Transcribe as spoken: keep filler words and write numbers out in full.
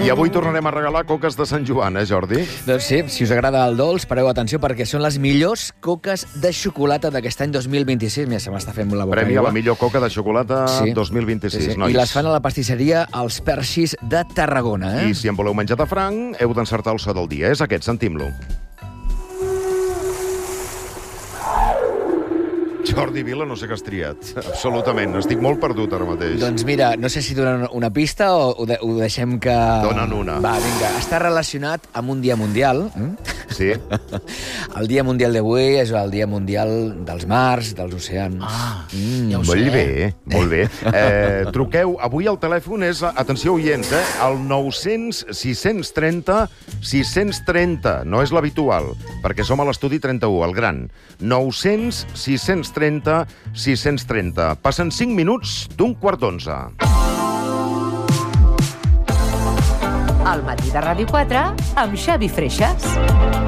I avui tornarem a regalar coques de Sant Joan, eh, Jordi? Doncs sí, si us agrada el dolç, pareu atenció perquè són les millors coques de xocolata d'aquest any dos mil vint-i-sis. Mira, se m'està fent la boca Premi a aigua. la millor coca de xocolata Sí. dos mil vint-i-sis, Sí, sí. nois. I les fan a la pastisseria Els Perxis de Tarragona, eh? I si en voleu menjar de franc, heu d'encertar el so del dia. És aquest, sentim-lo. Jordi Vila, no sé què has triat. Absolutament, estic molt perdut ara mateix. Doncs mira, no sé si donen una pista o ho, de, ho deixem que... Donen una. Va, vinga, està relacionat amb un dia mundial. Mm? Sí. El dia mundial d'avui és el dia mundial dels mars, dels oceans. Ah, Mm. ja ho Molt sé. bé, molt bé. Eh, truqueu, avui el telèfon és, atenció oients, eh, el nou zero zero sis tres zero sis trenta. No és l'habitual, perquè som a l'estudi trenta-u, el gran. nou zero zero sis trenta sis trenta. Passen cinc minuts d'un quart d'onze. Al matí de Ràdio quatre amb Xavi Freixas.